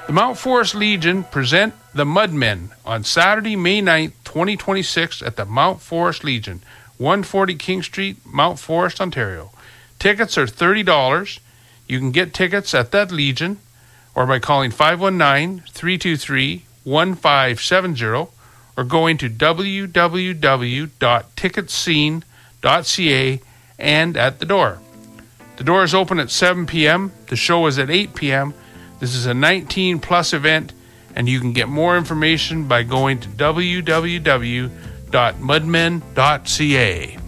The Mount Forest Legion present the Mudmen on Saturday, May 9th, 2026 at the Mount Forest Legion, 140 King Street, Mount Forest, Ontario. Tickets are $30. You can get tickets at that Legion or by calling 519-323-1570 or going to www.ticketscene.ca and at the door. The door is open at 7 p.m. The show is at 8 p.m. This is a 19-plus event, and you can get more information by going to www.mudmen.ca.